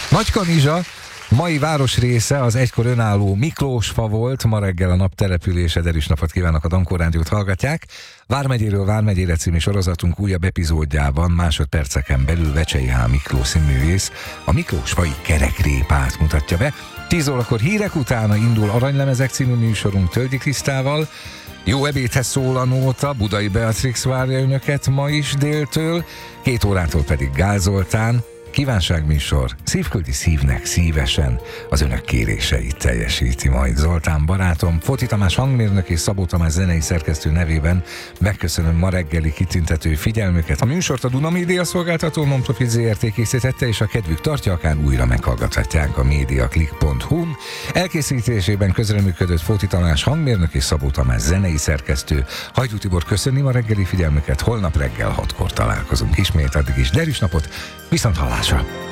Nagykanizsa mai városrésze az egykor önálló Miklósfa volt, ma reggel a nap települése. Erős napot kívánok, a Dankó Rádiót hallgatják. Vármegyéről Vármegyére című sorozatunk újabb epizódjában másodperceken belül Vecsei H. Miklós színművész a miklósfai kerekrépát mutatja be. 10 órakor hírek utána indul Aranylemezek című műsorunk Tölgyi Krisztával. Jó ebédhez szól a nóta, Budai Beatrix várja önöket ma is déltől, 2 órától pedig Gál Zoltán. Kívánságműsor, szívküldi szívnek szívesen, az önök kéréseit teljesíti majd Zoltán barátom. Foti Tamás hangmérnök és Szabó Tamás zenei szerkesztő nevében megköszönöm ma reggeli kitüntető figyelmüket. A műsort a Duna Média szolgáltató non-profit ZRT készítette, és a kedvük tartja, akár újra meghallgathatják a mediaclick.hu-n. Elkészítésében közreműködött Foti Tamás hangmérnök és Szabó Tamás zenei szerkesztő. Hajdú Tibor köszöni ma reggeli figyelmüket, holnap reggel 6-kor találkozunk ismét, addig is derűs napot, viszont hallásra!